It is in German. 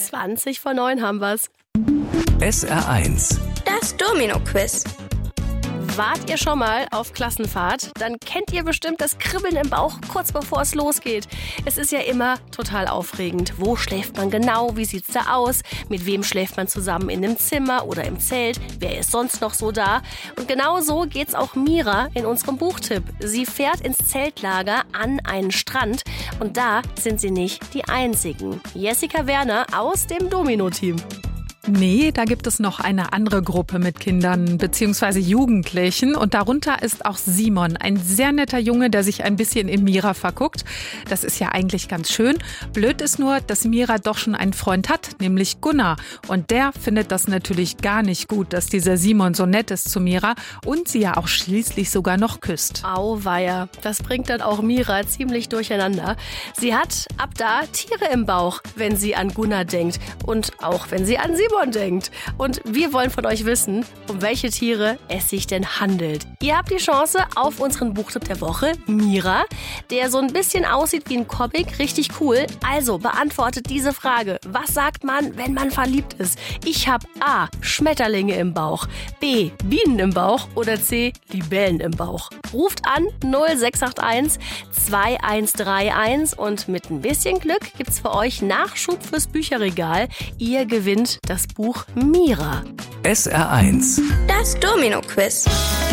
20 vor 9 haben wir's. SR1. Das Domino-Quiz. Wart ihr schon mal auf Klassenfahrt? Dann kennt ihr bestimmt das Kribbeln im Bauch kurz bevor es losgeht. Es ist ja immer total aufregend. Wo schläft man genau? Wie sieht's da aus? Mit wem schläft man zusammen in einem Zimmer oder im Zelt? Wer ist sonst noch so da? Und genau so geht's auch Mira in unserem Buchtipp. Sie fährt ins Zeltlager an einen Strand und da sind sie nicht die Einzigen. Jessica Werner aus dem Domino-Team. Nee, da gibt es noch eine andere Gruppe mit Kindern bzw. Jugendlichen und darunter ist auch Simon, ein sehr netter Junge, der sich ein bisschen in Mira verguckt. Das ist ja eigentlich ganz schön. Blöd ist nur, dass Mira doch schon einen Freund hat, nämlich Gunnar. Und der findet das natürlich gar nicht gut, dass dieser Simon so nett ist zu Mira und sie ja auch schließlich sogar noch küsst. Auweia, das bringt dann auch Mira ziemlich durcheinander. Sie hat ab da Tiere im Bauch, wenn sie an Gunnar denkt und auch wenn sie an Simon denkt. Und wir wollen von euch wissen, um welche Tiere es sich denn handelt. Ihr habt die Chance auf unseren Buchtipp der Woche, Mira, der so ein bisschen aussieht wie ein Comic, richtig cool. Also beantwortet diese Frage. Was sagt man, wenn man verliebt ist? Ich habe A, Schmetterlinge im Bauch, B, Bienen im Bauch oder C, Libellen im Bauch. Ruft an 0681 2131 und mit ein bisschen Glück gibt's für euch Nachschub fürs Bücherregal. Ihr gewinnt das Buch Mira. SR1. Das Domino-Quiz.